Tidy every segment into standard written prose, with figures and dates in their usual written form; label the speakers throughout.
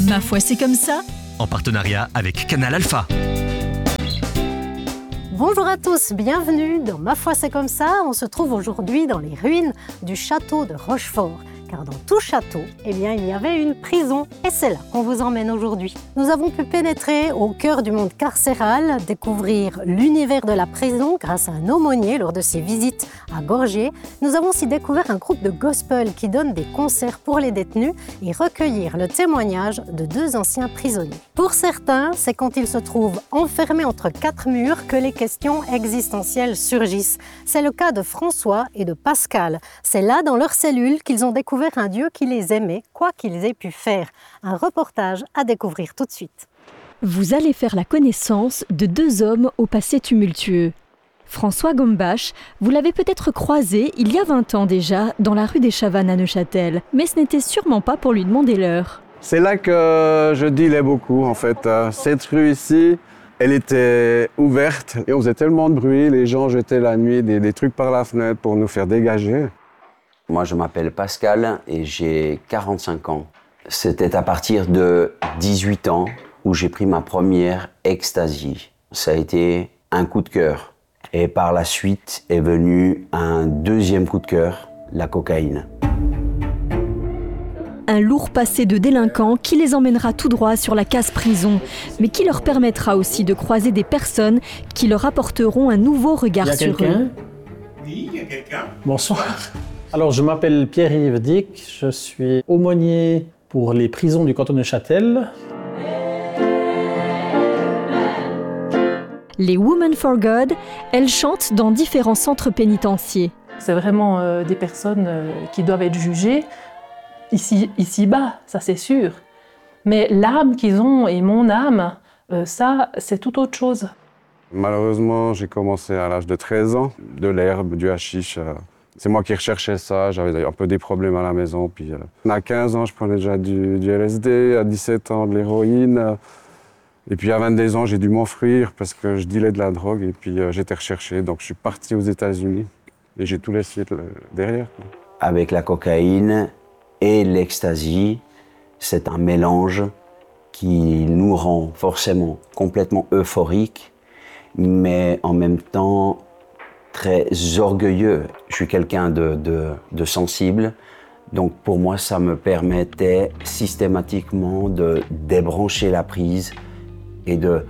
Speaker 1: Ma foi, c'est comme ça.
Speaker 2: En partenariat avec Canal Alpha.
Speaker 3: Bonjour à tous, bienvenue dans Ma foi c'est comme ça. On se trouve aujourd'hui dans les ruines du château de Rochefort. Car dans tout château, il y avait une prison et c'est là qu'on vous emmène aujourd'hui. Nous avons pu pénétrer au cœur du monde carcéral, découvrir l'univers de la prison grâce à un aumônier lors de ses visites à Gorgé. Nous avons aussi découvert un groupe de gospel qui donne des concerts pour les détenus et recueillir le témoignage de 2 anciens prisonniers. Pour certains, c'est quand ils se trouvent enfermés entre 4 murs que les questions existentielles surgissent. C'est le cas de François et de Pascal. C'est là, dans leur cellule, qu'ils ont découvert un Dieu qui les aimait, quoi qu'ils aient pu faire. Un reportage à découvrir tout de suite.
Speaker 1: Vous allez faire la connaissance de 2 hommes au passé tumultueux. François Gombache, vous l'avez peut-être croisé il y a 20 ans déjà dans la rue des Chavannes à Neuchâtel, mais ce n'était sûrement pas pour lui demander l'heure.
Speaker 4: C'est là que je dealais beaucoup en fait. Cette rue ici, elle était ouverte et on faisait tellement de bruit, les gens jetaient la nuit des trucs par la fenêtre pour nous faire dégager.
Speaker 5: Moi, je m'appelle Pascal et j'ai 45 ans. C'était à partir de 18 ans où j'ai pris ma première ecstasy. Ça a été un coup de cœur. Et par la suite est venu un deuxième coup de cœur, la cocaïne.
Speaker 1: Un lourd passé de délinquants qui les emmènera tout droit sur la case prison, mais qui leur permettra aussi de croiser des personnes qui leur apporteront un nouveau regard sur eux.
Speaker 6: Oui, il y a quelqu'un.
Speaker 7: Bonsoir. Alors, je m'appelle Pierre-Yves Dick, je suis aumônier pour les prisons du canton de Neuchâtel.
Speaker 1: Les Women for God, elles chantent dans différents centres pénitentiaires.
Speaker 8: C'est vraiment des personnes qui doivent être jugées ici-bas, ça c'est sûr. Mais l'âme qu'ils ont et mon âme, ça c'est tout autre chose.
Speaker 4: Malheureusement, j'ai commencé à l'âge de 13 ans, de l'herbe, du hashish. C'est moi qui recherchais ça, j'avais un peu des problèmes à la maison. Puis, à 15 ans, je prenais déjà du LSD, à 17 ans, de l'héroïne. Et puis à 22 ans, j'ai dû m'enfuir parce que je dealais de la drogue et puis j'étais recherché. Donc je suis parti aux États-Unis et j'ai tout laissé derrière.
Speaker 5: Avec la cocaïne et l'ecstasy, c'est un mélange qui nous rend forcément complètement euphoriques, mais en même temps très orgueilleux. Je suis quelqu'un de sensible, donc pour moi ça me permettait systématiquement de débrancher la prise et de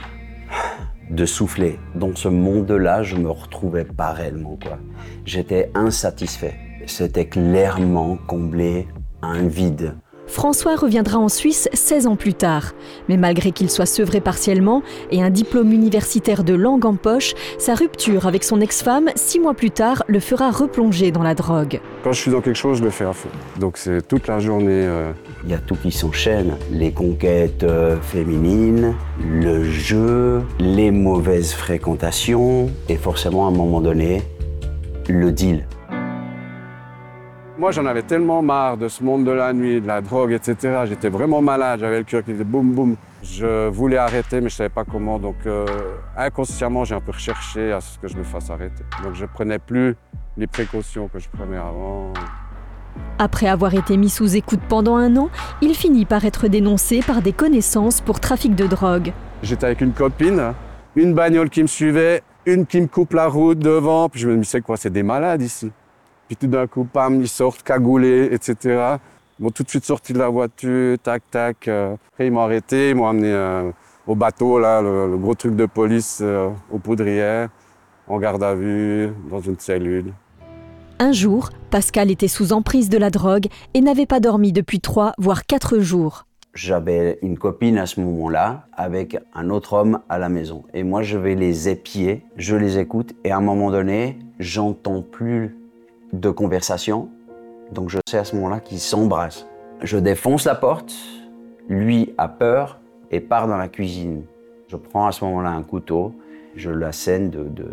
Speaker 5: souffler. Dans ce monde-là, je me retrouvais pas réellement, quoi. J'étais insatisfait. C'était clairement comblé un vide.
Speaker 1: François reviendra en Suisse 16 ans plus tard. Mais malgré qu'il soit sevré partiellement et un diplôme universitaire de langue en poche, sa rupture avec son ex-femme, 6 mois plus tard, le fera replonger dans la drogue.
Speaker 4: Quand je suis dans quelque chose, je le fais à fond. Donc c'est toute la journée.
Speaker 5: Il y a tout qui s'enchaîne. Les conquêtes féminines, le jeu, les mauvaises fréquentations et forcément à un moment donné, le deal.
Speaker 4: Moi, j'en avais tellement marre de ce monde de la nuit, de la drogue, etc. J'étais vraiment malade, j'avais le cœur qui faisait boum boum. Je voulais arrêter, mais je ne savais pas comment. Donc, inconsciemment, j'ai un peu recherché à ce que je me fasse arrêter. Donc, je ne prenais plus les précautions que je prenais avant.
Speaker 1: Après avoir été mis sous écoute pendant 1 an, il finit par être dénoncé par des connaissances pour trafic de drogue.
Speaker 4: J'étais avec une copine, une bagnole qui me suivait, une qui me coupe la route devant. Puis je me dis, c'est quoi, c'est des malades ici. Puis tout d'un coup, pam, ils sortent cagoulés, etc. Ils m'ont tout de suite sorti de la voiture, tac, tac. Après, ils m'ont arrêté, ils m'ont amené au bateau, là, le gros truc de police, aux Poudrières, en garde à vue, dans une cellule.
Speaker 1: Un jour, Pascal était sous emprise de la drogue et n'avait pas dormi depuis 3 voire 4 jours.
Speaker 5: J'avais une copine à ce moment-là avec un autre homme à la maison. Et moi, je vais les épier, je les écoute et à un moment donné, j'entends plus de conversation. Donc je sais à ce moment-là qu'ils s'embrassent. Je défonce la porte, lui a peur et part dans la cuisine. Je prends à ce moment-là un couteau, je l'assène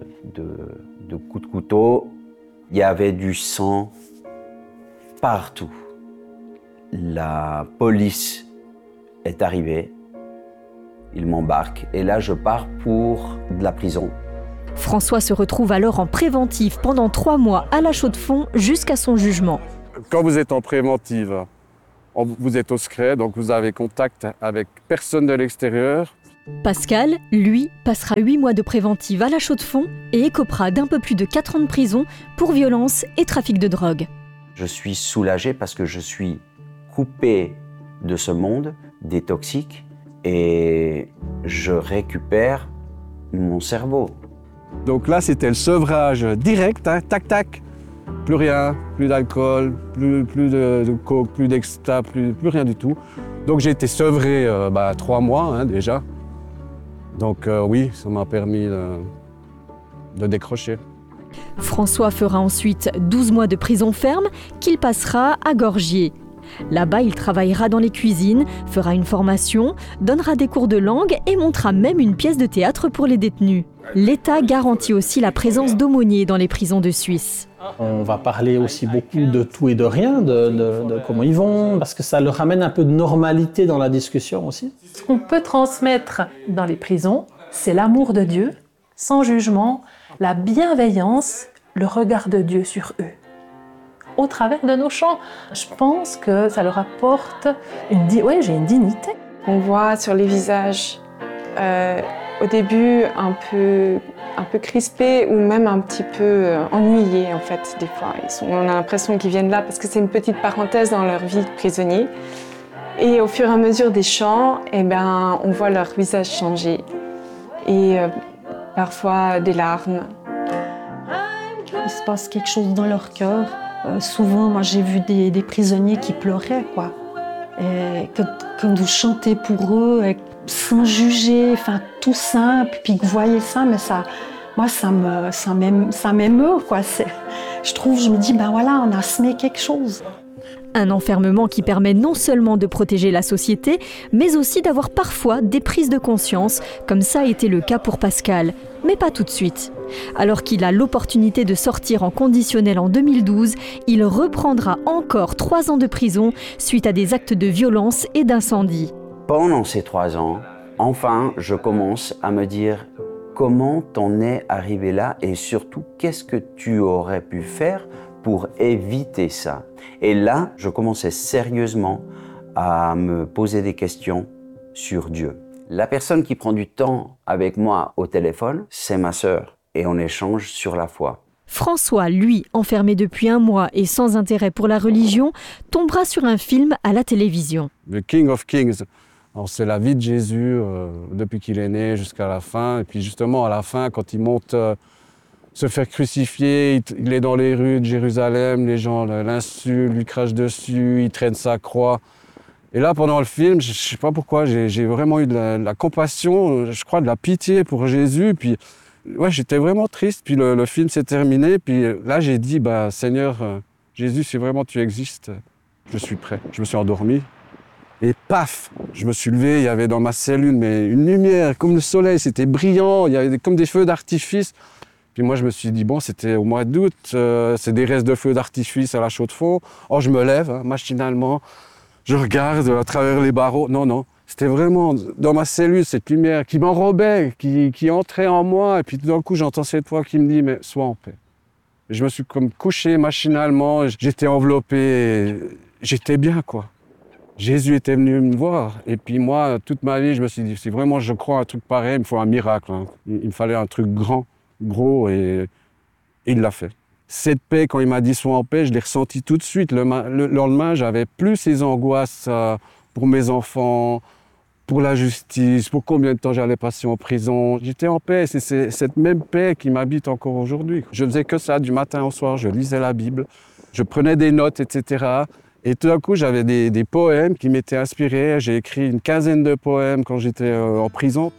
Speaker 5: de coups de couteau. Il y avait du sang partout. La police est arrivée, il m'embarque et là je pars pour de la prison.
Speaker 1: François se retrouve alors en préventive pendant 3 mois à la Chaux-de-Fonds jusqu'à son jugement.
Speaker 4: Quand vous êtes en préventive, Vous êtes au secret, donc vous avez contact avec personne de l'extérieur.
Speaker 1: Pascal, lui, passera 8 mois de préventive à la Chaux-de-Fonds et écopera d'un peu plus de 4 ans de prison pour violence et trafic de drogue.
Speaker 5: Je suis soulagé parce que je suis coupé de ce monde, des toxiques, et je récupère mon cerveau.
Speaker 4: Donc là, c'était le sevrage direct, hein, tac, tac. Plus rien, plus d'alcool, plus de coke, plus d'exta, plus rien du tout. Donc j'ai été sevré 3 mois hein, déjà. Donc oui, ça m'a permis de décrocher.
Speaker 1: François fera ensuite 12 mois de prison ferme qu'il passera à Gorgier. Là-bas, il travaillera dans les cuisines, fera une formation, donnera des cours de langue et montera même une pièce de théâtre pour les détenus. L'État garantit aussi la présence d'aumôniers dans les prisons de Suisse.
Speaker 7: On va parler aussi beaucoup de tout et de rien, de comment ils vont, parce que ça leur amène un peu de normalité dans la discussion aussi.
Speaker 8: Ce qu'on peut transmettre dans les prisons, c'est l'amour de Dieu, sans jugement, la bienveillance, le regard de Dieu sur eux. Au travers de nos chants, je pense que ça leur apporte une dignité.
Speaker 9: On voit sur les visages, au début un peu crispés ou même un petit peu ennuyés en fait des fois. On a l'impression qu'ils viennent là parce que c'est une petite parenthèse dans leur vie de prisonnier. Et au fur et à mesure des chants, on voit leur visage changer et parfois des larmes.
Speaker 10: Il se passe quelque chose dans leur cœur. Souvent, moi, j'ai vu des prisonniers qui pleuraient, quoi. Et quand vous chantez pour eux, sans juger, enfin, tout simple, puis que vous voyez ça, mais ça m'émeut, quoi. Je me dis, voilà, on a semé quelque chose.
Speaker 1: Un enfermement qui permet non seulement de protéger la société, mais aussi d'avoir parfois des prises de conscience, comme ça a été le cas pour Pascal. Mais pas tout de suite. Alors qu'il a l'opportunité de sortir en conditionnel en 2012, il reprendra encore 3 ans de prison suite à des actes de violence et d'incendie.
Speaker 5: Pendant ces 3 ans, enfin, je commence à me dire comment t'en es arrivé là et surtout, qu'est-ce que tu aurais pu faire pour éviter ça. Et là, je commençais sérieusement à me poser des questions sur Dieu. La personne qui prend du temps avec moi au téléphone, c'est ma sœur, et on échange sur la foi.
Speaker 1: François, lui, enfermé depuis 1 mois et sans intérêt pour la religion, tombera sur un film à la télévision.
Speaker 4: The King of Kings. Alors, c'est la vie de Jésus depuis qu'il est né jusqu'à la fin. Et puis justement, à la fin, quand il monte se faire crucifier, il est dans les rues de Jérusalem, les gens l'insultent, lui crachent dessus, il traîne sa croix. Et là, pendant le film, je ne sais pas pourquoi, j'ai vraiment eu de la compassion, je crois de la pitié pour Jésus. Puis, ouais, j'étais vraiment triste. Puis le film s'est terminé. Puis là, j'ai dit, Seigneur, Jésus, si vraiment tu existes, je suis prêt. Je me suis endormi. Et paf, je me suis levé, il y avait dans ma cellule une lumière, comme le soleil, c'était brillant, il y avait comme des feux d'artifice. Puis moi, je me suis dit, c'était au mois d'août, c'est des restes de feux d'artifice à la Chaux-de-Fonds. Oh, je me lève, machinalement. Je regarde à travers les barreaux. Non, c'était vraiment dans ma cellule, cette lumière qui m'enrobait, qui entrait en moi. Et puis tout d'un coup, j'entends cette voix qui me dit, mais sois en paix. Et je me suis comme couché machinalement, j'étais enveloppé, j'étais bien, quoi. Jésus était venu me voir. Et puis moi, toute ma vie, je me suis dit, si vraiment je crois à un truc pareil, il me faut un miracle. Hein. Il me fallait un truc grand, gros, et il l'a fait. Cette paix, quand il m'a dit « sois en paix », je l'ai ressenti tout de suite. Le lendemain, j'avais plus ces angoisses pour mes enfants, pour la justice, pour combien de temps j'allais passer en prison. J'étais en paix, c'est cette même paix qui m'habite encore aujourd'hui. Je faisais que ça du matin au soir, je lisais la Bible, je prenais des notes, etc. Et tout d'un coup, j'avais des poèmes qui m'étaient inspirés. J'ai écrit une 15aine de poèmes quand j'étais en prison.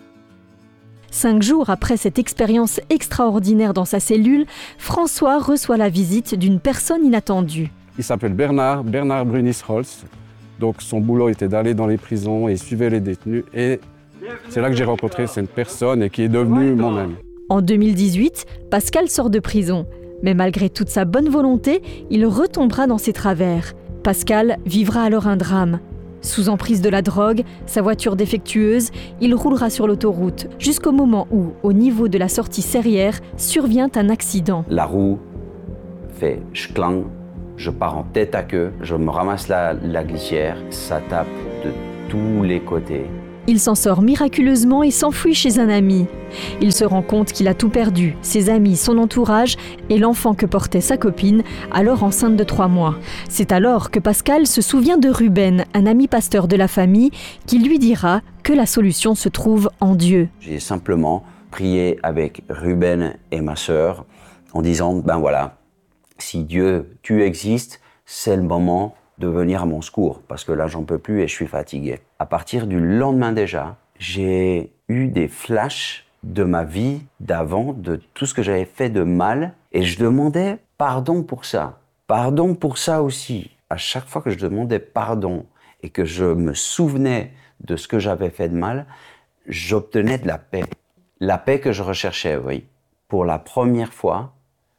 Speaker 1: 5 jours après cette expérience extraordinaire dans sa cellule, François reçoit la visite d'une personne inattendue.
Speaker 4: Il s'appelle Bernard Brunis-Holz. Donc son boulot était d'aller dans les prisons et suivre les détenus. Et c'est là que j'ai rencontré cette personne et qui est devenue mon ami.
Speaker 1: En 2018, Pascal sort de prison. Mais malgré toute sa bonne volonté, il retombera dans ses travers. Pascal vivra alors un drame. Sous emprise de la drogue, sa voiture défectueuse, il roulera sur l'autoroute jusqu'au moment où, au niveau de la sortie serrière, survient un accident.
Speaker 5: La roue fait schklang, Je pars en tête à queue, je me ramasse la glissière, ça tape de tous les côtés.
Speaker 1: Il s'en sort miraculeusement et s'enfuit chez un ami. Il se rend compte qu'il a tout perdu, ses amis, son entourage et l'enfant que portait sa copine, alors enceinte de 3 mois. C'est alors que Pascal se souvient de Ruben, un ami pasteur de la famille, qui lui dira que la solution se trouve en Dieu.
Speaker 5: J'ai simplement prié avec Ruben et ma sœur en disant, ben voilà, si Dieu, tu existes, c'est le moment de venir à mon secours, parce que là, j'en peux plus et je suis fatigué. À partir du lendemain déjà, j'ai eu des flashs de ma vie d'avant, de tout ce que j'avais fait de mal, et je demandais pardon pour ça. Pardon pour ça aussi. À chaque fois que je demandais pardon et que je me souvenais de ce que j'avais fait de mal, j'obtenais de la paix. La paix que je recherchais, oui. Pour la première fois,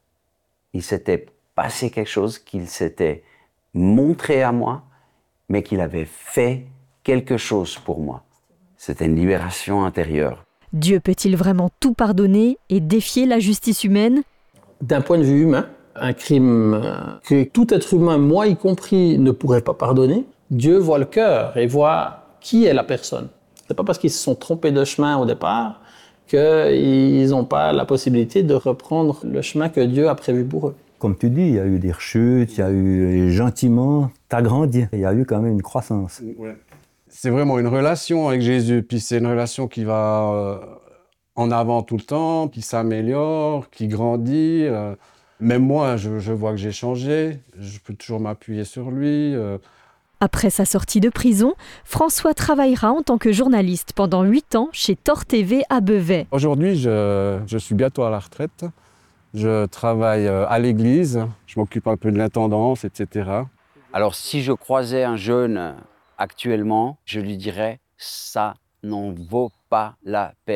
Speaker 5: il s'était passé quelque chose, qu'il s'était montré à moi, mais qu'il avait fait quelque chose pour moi. C'était une libération intérieure.
Speaker 1: Dieu peut-il vraiment tout pardonner et défier la justice humaine ?
Speaker 7: D'un point de vue humain, un crime que tout être humain, moi y compris, ne pourrait pas pardonner, Dieu voit le cœur et voit qui est la personne. C'est pas parce qu'ils se sont trompés de chemin au départ qu'ils n'ont pas la possibilité de reprendre le chemin que Dieu a prévu pour eux.
Speaker 11: Comme tu dis, il y a eu des rechutes, il y a eu gentiment, t'as grandi, il y a eu quand même une croissance.
Speaker 4: Ouais. C'est vraiment une relation avec Jésus, puis c'est une relation qui va en avant tout le temps, qui s'améliore, qui grandit. Même moi, je vois que j'ai changé, je peux toujours m'appuyer sur lui.
Speaker 1: Après sa sortie de prison, François travaillera en tant que journaliste pendant 8 ans chez Thor TV à Beauvais.
Speaker 4: Aujourd'hui, je suis bientôt à la retraite. Je travaille à l'église, je m'occupe un peu de l'intendance, etc.
Speaker 5: Alors si je croisais un jeune actuellement, je lui dirais « ça n'en vaut pas la peine ».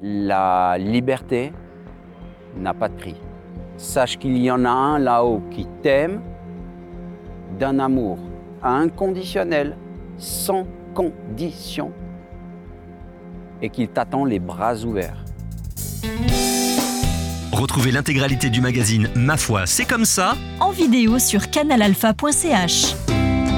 Speaker 5: La liberté n'a pas de prix. Sache qu'il y en a un là-haut qui t'aime d'un amour inconditionnel, sans condition, et qu'il t'attend les bras ouverts.
Speaker 2: Retrouvez l'intégralité du magazine Ma foi, c'est comme ça
Speaker 1: en vidéo sur canalalpha.ch.